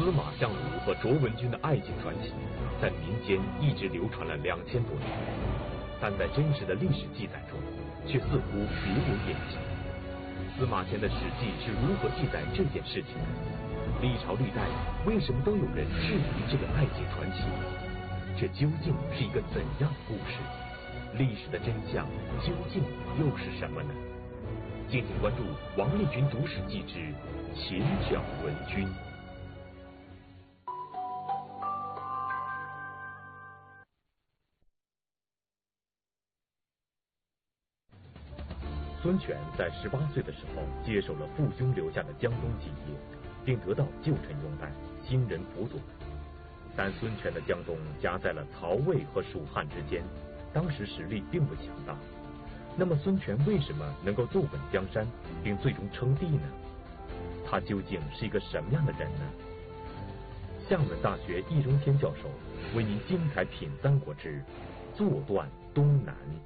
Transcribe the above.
司马相如和卓文君的爱情传奇，在民间一直流传了2000多年，但在真实的历史记载中，却似乎别有点情。司马迁的《史记》是如何记载这件事情的？历朝历代为什么都有人质疑这个爱情传奇？这究竟是一个怎样的故事？历史的真相究竟又是什么呢？敬请关注王立军读《史记》之秦角文君。孙权在18岁的时候接手了父兄留下的江东基业，并得到旧臣拥戴，新人辅佐。但孙权的江东夹在了曹魏和蜀汉之间，当时实力并不强大。那么孙权为什么能够坐稳江山，并最终称帝呢？他究竟是一个什么样的人呢？厦门大学易中天教授为您精彩品三国之坐断东南。